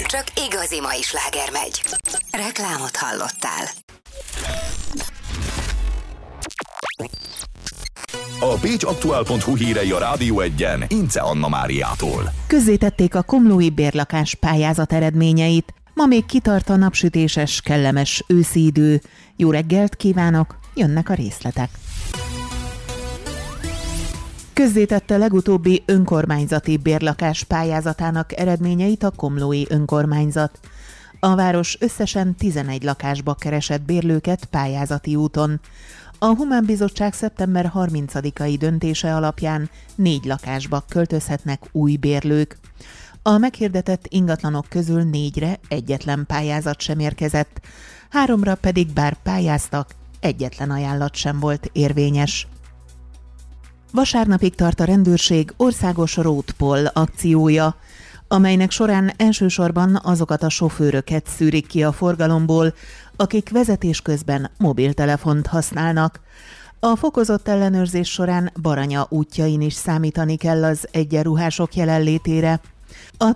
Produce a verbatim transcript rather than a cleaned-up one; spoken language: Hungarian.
csak igazi mai sláger megy. Reklámot hallottál. A pécsaktuál pont hu hírei a Rádió Egyen Ince Anna Máriától. Közzétették a komlói bérlakás pályázat eredményeit. Ma még kitart a napsütéses, kellemes őszi idő. Jó reggelt kívánok, jönnek a részletek. Közzétette legutóbbi önkormányzati bérlakás pályázatának eredményeit a komlói önkormányzat. A város összesen tizenegy lakásba keresett bérlőket pályázati úton. A Humán Bizottság szeptember harmincadikai döntése alapján négy lakásba költözhetnek új bérlők. A meghirdetett ingatlanok közül négyre egyetlen pályázat sem érkezett, háromra pedig bár pályáztak, egyetlen ajánlat sem volt érvényes. Vasárnapig tart a rendőrség országos Roadpoll akciója, amelynek során elsősorban azokat a sofőröket szűrik ki a forgalomból, akik vezetés közben mobiltelefont használnak. A fokozott ellenőrzés során Baranya útjain is számítani kell az egyenruhások jelenlétére. A